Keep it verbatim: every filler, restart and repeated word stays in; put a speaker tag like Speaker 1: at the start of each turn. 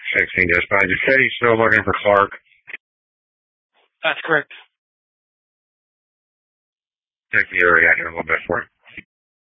Speaker 1: sixteen dispatch. You say you're still looking for Clark?
Speaker 2: That's correct.
Speaker 1: Take the area here a little bit for it.